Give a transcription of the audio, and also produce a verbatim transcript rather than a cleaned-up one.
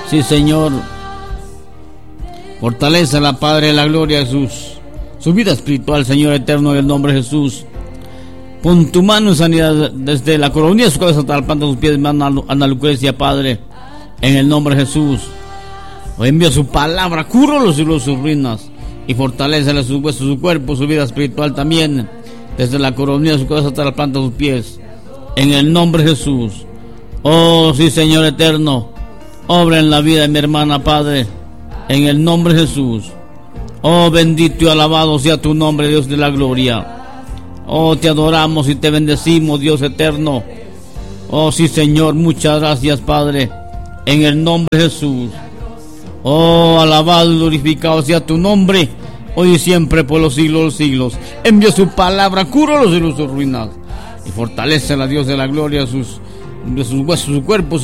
Sí, Señor. Fortalece la Padre de la gloria, Jesús. Su vida espiritual, Señor eterno, en el nombre de Jesús. Pon tu mano en sanidad desde la coronilla de su cabeza hasta la planta de sus pies, Ana Lucrecia, Padre, en el nombre de Jesús. Hoy envía su palabra, cura los siglos sus ruinas y fortalécele sus huesos, su cuerpo, su vida espiritual también, desde la coronilla de su cabeza hasta la planta de sus pies, en el nombre de Jesús. Oh, sí, Señor eterno, obra en la vida de mi hermana, Padre, en el nombre de Jesús. Oh, bendito y alabado sea tu nombre, Dios de la gloria. Oh, te adoramos y te bendecimos, Dios eterno. Oh, sí, Señor, muchas gracias, Padre, en el nombre de Jesús. Oh, alabado y glorificado sea tu nombre, hoy y siempre por los siglos de los siglos. Envía su palabra, cura los siglos sus ruinas y fortalece a Dios de la gloria sus, de sus huesos, su cuerpo,